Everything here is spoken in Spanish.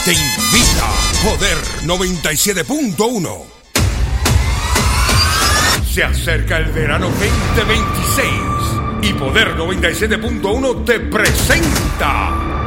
te invita Poder 97.1. Se acerca el verano 2026 y Poder 97.1 te presenta